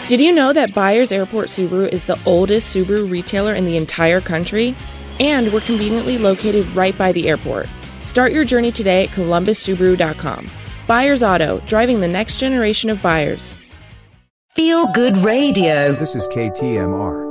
Did you know that Byers Airport Subaru is the oldest Subaru retailer in the entire country? And we're conveniently located right by the airport. Start your journey today at ColumbusSubaru.com. Byers Auto, driving the next generation of buyers. Feel Good Radio. This is KTMR.